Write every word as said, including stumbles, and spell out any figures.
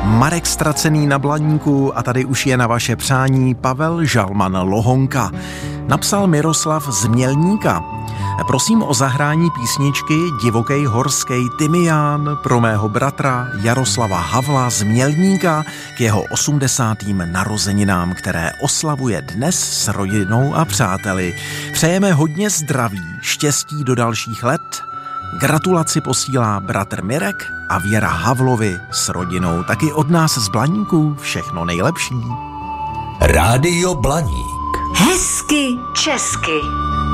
Marek Stracený na Blaníku a tady už je na vaše přání Pavel Žalman Lohonka. Napsal Miroslav z Mělníka. Prosím o zahrání písničky Divokej horskej Tymián pro mého bratra Jaroslava Havla z Mělníka k jeho osmdesátým narozeninám, které oslavuje dnes s rodinou a přáteli. Přejeme hodně zdraví, štěstí do dalších let. Gratulaci posílá bratr Mirek a Věra Havlovi s rodinou. Taky od nás z Blaníku všechno nejlepší. Rádio Blaník. Hezky česky.